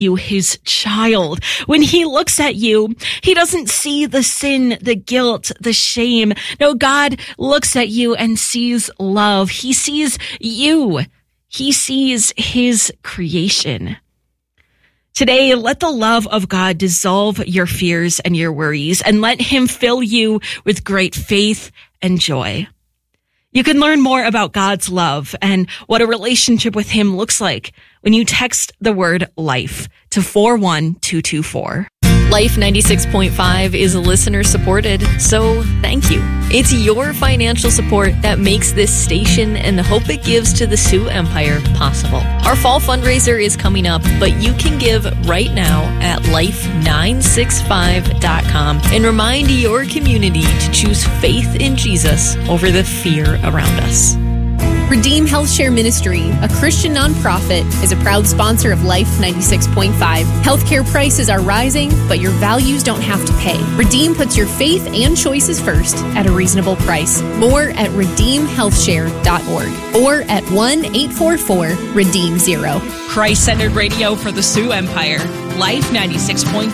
you, his child. When he looks at you, he doesn't see the sin, the guilt, the shame. No, God looks at you and sees love. He sees you. He sees his creation. Today, let the love of God dissolve your fears and your worries, and let him fill you with great faith and joy. You can learn more about God's love and what a relationship with him looks like when you text the word life to 41224. Life 96.5 is listener supported, so thank you. It's your financial support that makes this station and the hope it gives to the Sioux Empire possible. Our fall fundraiser is coming up, but you can give right now at life965.com and remind your community to choose faith in Jesus over the fear around us. Redeem Health Share Ministry, a Christian nonprofit, is a proud sponsor of Life 96.5. Healthcare prices are rising, but your values don't have to pay. Redeem puts your faith and choices first at a reasonable price. More at redeemhealthshare.org or at 1-844-REDEEM-0. Christ-centered radio for the Sioux Empire. Life 96.5.